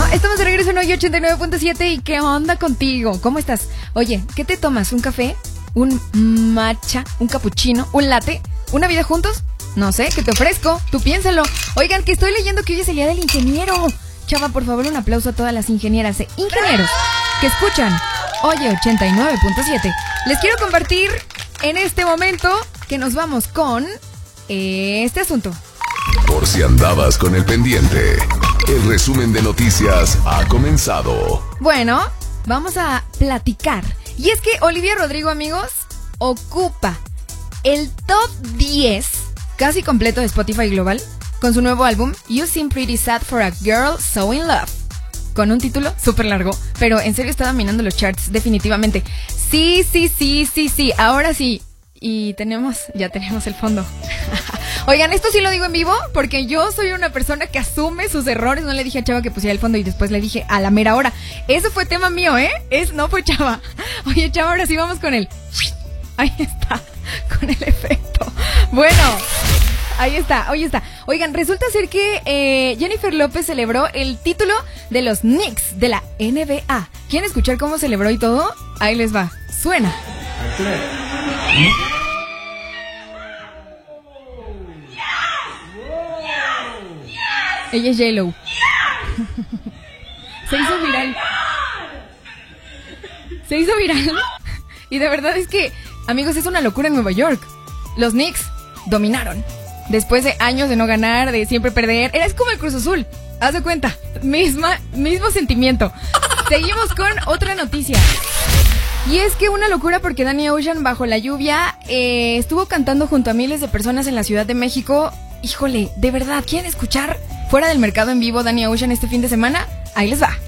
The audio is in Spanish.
estamos de regreso en hoy 89.7 y ¿qué onda contigo? ¿Cómo estás? Oye, ¿qué te tomas? ¿Un café? ¿Un matcha? ¿Un cappuccino? ¿Un latte? ¿Una vida juntos? No sé, ¿qué te ofrezco? Tú piénsalo. Oigan, que estoy leyendo que hoy es el día del ingeniero. Chava, por favor, un aplauso a todas las ingenieras e ingenieros que escuchan Oye 89.7. Les quiero compartir en este momento que nos vamos con este asunto. Por si andabas con el pendiente, el resumen de noticias ha comenzado. Bueno, vamos a platicar. Y es que Olivia Rodrigo, amigos, ocupa el top 10 casi completo de Spotify Global con su nuevo álbum You Seem Pretty Sad for a Girl So In Love, con un título súper largo, pero en serio está dominando los charts definitivamente. Sí, ahora sí. Y ya tenemos el fondo. Oigan, esto sí lo digo en vivo porque yo soy una persona que asume sus errores. No le dije a Chava que pusiera el fondo y después le dije a la mera hora. Eso fue tema mío, ¿eh? No fue Chava. Oye, Chava, ahora sí vamos con el... Ahí está, con el efecto. Bueno, ahí está. Oigan, resulta ser que Jennifer López celebró el título de los Knicks de la NBA. ¿Quieren escuchar cómo celebró y todo? Ahí les va. Suena. Ella es J-Lo. Se hizo viral. Y de verdad es que, amigos, es una locura en Nueva York. Los Knicks dominaron. Después de años de no ganar, de siempre perder. Es como el Cruz Azul. Haz de cuenta. Mismo sentimiento. Seguimos con otra noticia. Y es que una locura porque Danny Ocean bajo la lluvia estuvo cantando junto a miles de personas en la Ciudad de México. Híjole, ¿de verdad quieren escuchar Fuera del Mercado en vivo Danny Ocean este fin de semana? Ahí les va.